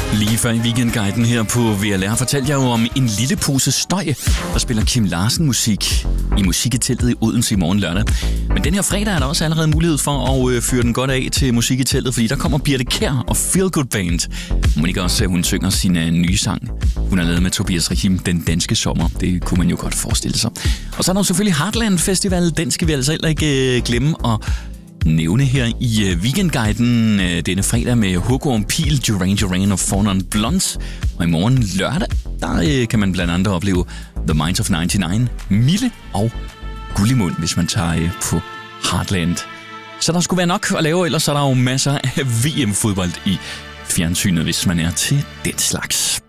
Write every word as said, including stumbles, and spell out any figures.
Lige før i Weekendguiden her på V L R fortalte jeg jo om en lille pose støj, der spiller Kim Larsen musik i Musik-i-teltet i Odense i morgen lørdag. Men den her fredag er der også allerede mulighed for at fyre den godt af til Musik-i-teltet, fordi der kommer Birthe Kjær og Feel Good Band. Må ikke også, at hun synger sin nye sang. Hun har lavet med Tobias Rahim, Den Danske Sommer. Det kunne man jo godt forestille sig. Og så er der jo selvfølgelig Heartland Festival. Den skal vi altså heller ikke glemme at nævne her i Weekendguiden denne fredag med Hugo Pil, Duran Duran og Four Non Blondes. Og i morgen lørdag, der kan man blandt andet opleve The Minds of nioghalvfems, Mille og Gullimund, hvis man tager på Heartland. Så der skulle være nok at lave, ellers er der jo masser af V M-fodbold i fjernsynet, hvis man er til den slags.